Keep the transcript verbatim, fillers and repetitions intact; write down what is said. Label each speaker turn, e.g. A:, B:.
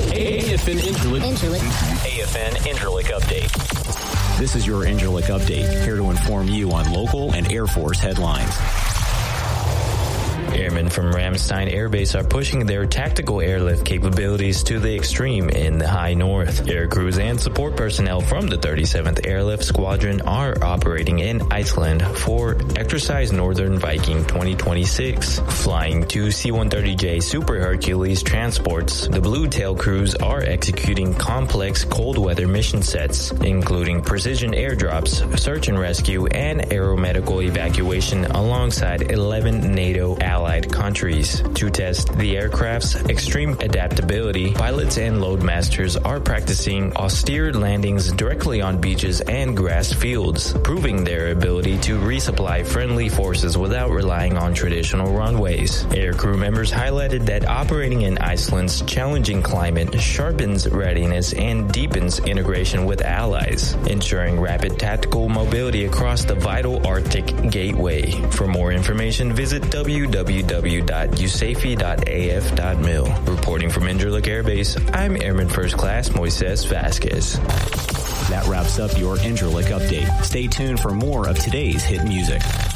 A: A F N Incirlik.
B: Incirlik.
A: A F N Incirlik Update.
C: This is your Incirlik Update, here to inform you on local and Air Force headlines.
D: Airmen from Ramstein Air Base are pushing their tactical airlift capabilities to the extreme in the high north. Air crews and support personnel from the thirty-seventh Airlift Squadron are operating in Iceland for Exercise Northern Viking twenty twenty-six. Flying two C one thirty J Super Hercules transports, the Blue Tail crews are executing complex cold weather mission sets, including precision airdrops, search and rescue, and aeromedical evacuation alongside eleven NATO allies. Allied countries. To test the aircraft's extreme adaptability, pilots and loadmasters are practicing austere landings directly on beaches and grass fields, proving their ability to resupply friendly forces without relying on traditional runways. Aircrew members highlighted that operating in Iceland's challenging climate sharpens readiness and deepens integration with allies, ensuring rapid tactical mobility across the vital Arctic gateway. For more information, visit w w w dot u s a f e dot a f dot mil. Reporting from Incirlik Air Base, I'm Airman First Class Moises Vasquez.
C: That wraps up your Incirlik Update. Stay tuned for more of today's hit music.